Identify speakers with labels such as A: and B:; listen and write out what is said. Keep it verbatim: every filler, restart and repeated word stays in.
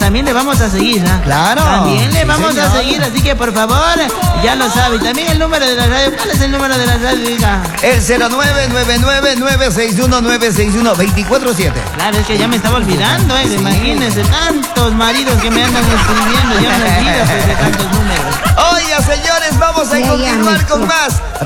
A: también le vamos a seguir, ¿ah?
B: Claro.
A: También le
B: Sí,
A: vamos
B: señor.
A: a seguir, así que por favor, ya lo sabe. Y también el número de la radio. ¿Cuál es el número de la radio, hija?
B: El cero nueve nueve nueve nueve seis uno nueve seis uno veinticuatro siete.
A: Claro, es que ya me estaba olvidando, ¿eh? Sí. Imagínense, tantos maridos que me andan escribiendo, ya me olvido pues, de tantos números.
B: Oiga, señores, vamos a
C: Ya,
B: continuar
C: ya,
B: con más.